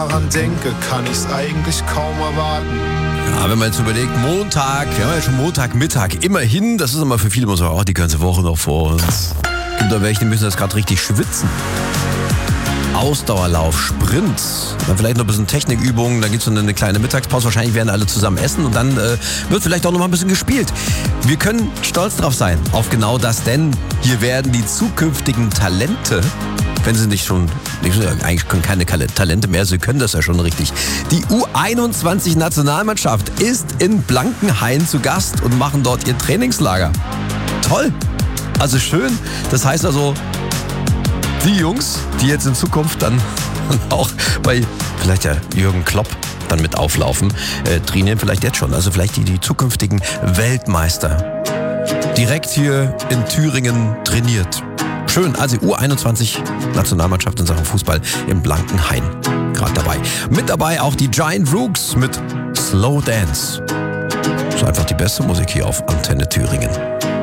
daran denke, kann ich's eigentlich kaum erwarten. Ja, wenn man jetzt überlegt, Montag, wir haben ja schon Montagmittag, immerhin, das ist immer für viele immer so, die ganze Woche noch vor uns. Gibt da welche, die müssen das gerade richtig schwitzen. Ausdauerlauf, Sprint, dann vielleicht noch ein bisschen Technikübungen, dann gibt es eine kleine Mittagspause, wahrscheinlich werden alle zusammen essen und dann wird vielleicht auch noch mal ein bisschen gespielt. Wir können stolz drauf sein, auf genau das, denn hier werden die zukünftigen Talente, wenn sie eigentlich können keine Talente mehr, sie können das ja schon richtig. Die U21-Nationalmannschaft ist in Blankenhain zu Gast und machen dort ihr Trainingslager. Toll, also schön, das heißt also, die Jungs, die jetzt in Zukunft dann auch bei vielleicht ja Jürgen Klopp dann mit auflaufen, trainieren vielleicht jetzt schon. Also vielleicht die zukünftigen Weltmeister. Direkt hier in Thüringen trainiert. Schön, also U21-Nationalmannschaft in Sachen Fußball im Blankenhain. Gerade dabei. Mit dabei auch die Giant Rooks mit Slow Dance. Das ist einfach die beste Musik hier auf Antenne Thüringen.